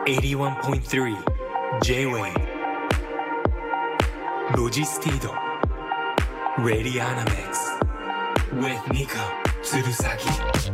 81.3 J-Wave Logistido Radianamex with Nico 鶴崎。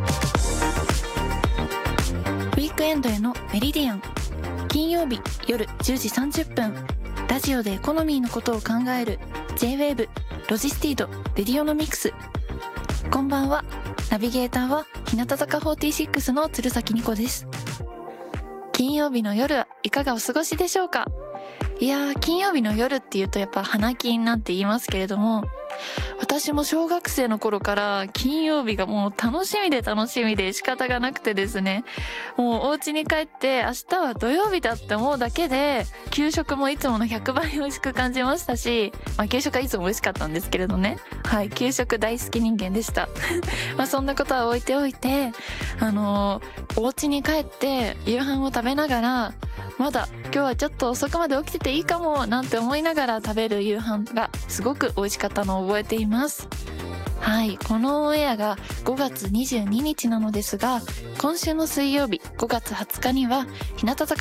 ウィークエンドへのメリディアン、金曜日夜10時30分、ラジオでエコノミーのことを考える J-Wave ロジスティードレディオノミクス。こんばんは。ナビゲーターは日向坂46の鶴崎ニコです。金曜日の夜はいかがお過ごしでしょうか。いやー、金曜日の夜っていうとやっぱ花金なんて言いますけれども、私も小学生の頃から金曜日がもう楽しみで仕方がなくてですね、もうお家に帰って明日は土曜日だって思うだけで給食もいつもの100倍美味しく感じましたし、給食はいつも美味しかったんですけれどね、はい、給食大好き人間でしたそんなことは置いておいて、お家に帰って夕飯を食べながら、まだ今日はちょっと遅くまで起きてていいかもなんて思いながら食べる夕飯がすごく美味しかったのを覚えています。はい、このオンエアが5月22日なのですが、今週の水曜日5月20日には日向坂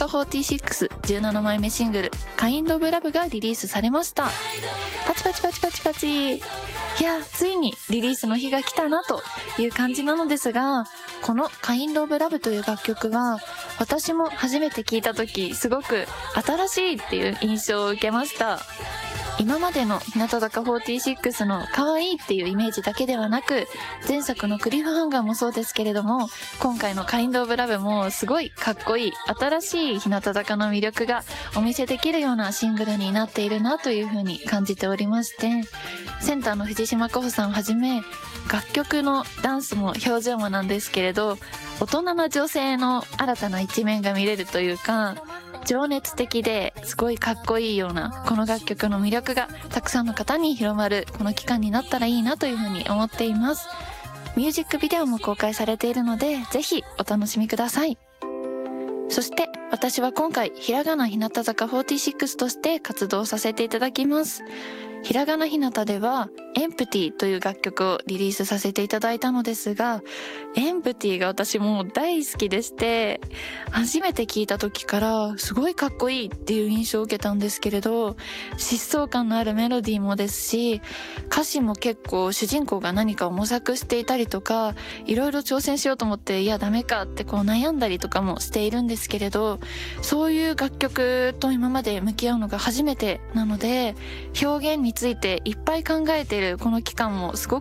4617枚目シングル「Kind of Love」がリリースされました。パチパチパチパチパチ。いや、ついにリリースの日が来たなという感じなのですが、この「Kind of Love」という楽曲は私も初めて聴いた時すごく新しいっていう印象を受けました。今までの日向坂46の可愛いっていうイメージだけではなく、前作のクリフハンガーもそうですけれども、今回の Kind of Love もすごいかっこいい新しい日向坂の魅力がお見せできるようなシングルになっているなというふうに感じておりまして、センターの藤島果歩さんをはじめ、楽曲のダンスも表情もなんですけれど、大人な女性の新たな一面が見れるというか、情熱的ですごいかっこいいようなこの楽曲の魅力がたくさんの方に広まるこの期間になったらいいなというふうに思っています。ミュージックビデオも公開されているので、ぜひお楽しみください。そして私は今回ひらがな日向坂46として活動させていただきます。ひらがなひなたではエンプティという楽曲をリリースさせていただいたのですが、エンプティが私もう大好きでして、初めて聞いた時からすごいかっこいいっていう印象を受けたんですけれど、疾走感のあるメロディーもですし、歌詞も結構主人公が何かを模索していたりとか、いろいろ挑戦しようと思っていやダメかってこう悩んだりとかもしているんですけれど、そういう楽曲と今まで向き合うのが初めてなので、表現についていっぱい考えているこの期間もすご